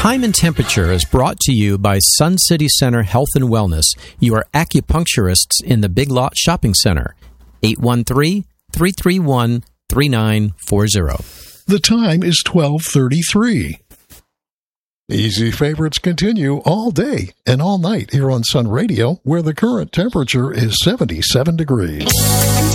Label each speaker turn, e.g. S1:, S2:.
S1: Time and Temperature is brought to you by Sun City Center Health and Wellness, your acupuncturists in the Big Lot Shopping Center. 813-331-3940.
S2: The time is 12:33. Easy favorites continue all day and all night here on Sun Radio, where the current temperature is 77 degrees.